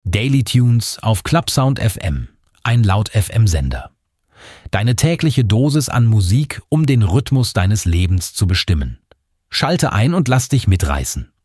Daily Tunes auf Clubsound FM, ein Laut-FM-Sender. Deine tägliche Dosis an Musik, um den Rhythmus deines Lebens zu bestimmen. Schalte ein und lass dich mitreißen.